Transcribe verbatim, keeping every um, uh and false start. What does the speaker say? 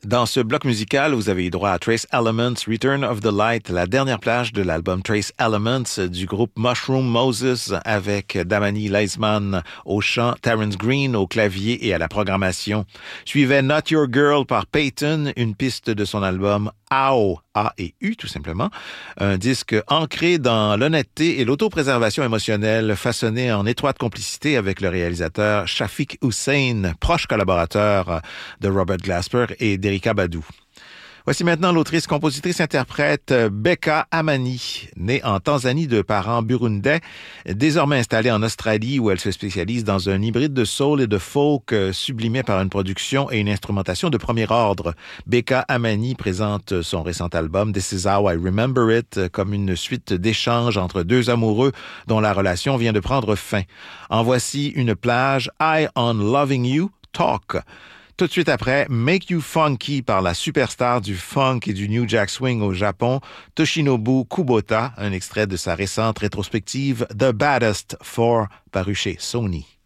Dans ce bloc musical, vous avez eu droit à Trace Elements, Return of the Light, la dernière plage de l'album Trace Elements du groupe Mushroom Moses avec Damani Leisman au chant, Terrence Green au clavier et à la programmation. Suivait Not Your Girl par Peyton, une piste de son album Ow, A et U tout simplement, un disque ancré dans l'honnêteté et l'autopréservation émotionnelle, façonné en étroite complicité avec le réalisateur Shafiq Hussein, proche collaborateur de Robert Glasper et d'Erykah Badu. Voici maintenant l'autrice, compositrice, interprète Becca Amani, née en Tanzanie de parents burundais, désormais installée en Australie où elle se spécialise dans un hybride de soul et de folk sublimé par une production et une instrumentation de premier ordre. Becca Amani présente son récent album This Is How I Remember It comme une suite d'échanges entre deux amoureux dont la relation vient de prendre fin. En voici une plage, High on Loving You, Talk. Tout de suite après, Make You Funky par la superstar du funk et du New Jack Swing au Japon, Toshinobu Kubota, un extrait de sa récente rétrospective The Baddest Four paru chez Sony.